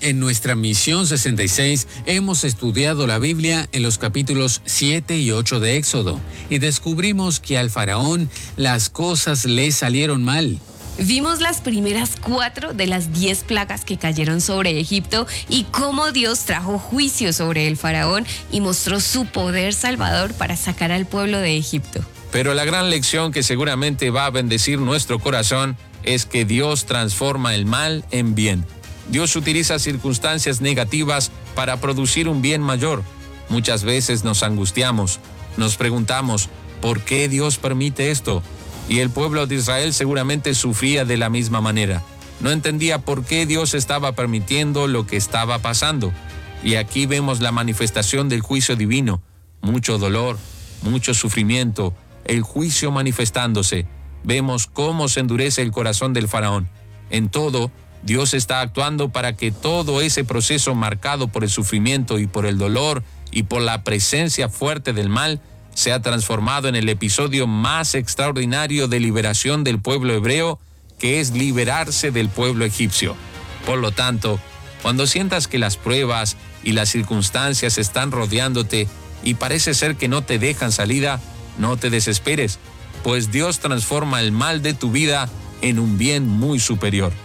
En nuestra misión 66 hemos estudiado la Biblia en los capítulos 7 y 8 de Éxodo y descubrimos que al faraón las cosas le salieron mal. Vimos las primeras 4 de las 10 plagas que cayeron sobre Egipto y cómo Dios trajo juicio sobre el faraón y mostró su poder salvador para sacar al pueblo de Egipto. Pero la gran lección que seguramente va a bendecir nuestro corazón es que Dios transforma el mal en bien. Dios utiliza circunstancias negativas para producir un bien mayor. Muchas veces nos angustiamos, nos preguntamos, ¿por qué Dios permite esto? Y el pueblo de Israel seguramente sufría de la misma manera. No entendía por qué Dios estaba permitiendo lo que estaba pasando. Y aquí vemos la manifestación del juicio divino. Mucho dolor, mucho sufrimiento, el juicio manifestándose. Vemos cómo se endurece el corazón del faraón. En todo, Dios está actuando para que todo ese proceso marcado por el sufrimiento y por el dolor y por la presencia fuerte del mal sea transformado en el episodio más extraordinario de liberación del pueblo hebreo, que es liberarse del pueblo egipcio. Por lo tanto, cuando sientas que las pruebas y las circunstancias están rodeándote y parece ser que no te dejan salida, no te desesperes, pues Dios transforma el mal de tu vida en un bien muy superior.